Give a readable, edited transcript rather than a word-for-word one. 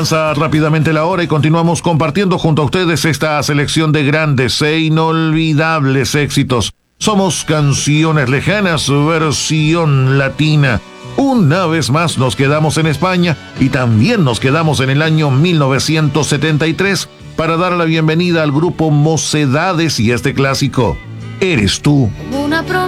Avanza rápidamente la hora y continuamos compartiendo junto a ustedes esta selección de grandes e inolvidables éxitos. Somos Canciones Lejanas, versión latina. Una vez más nos quedamos en España y también nos quedamos en el año 1973 para dar la bienvenida al grupo Mocedades y este clásico, Eres tú.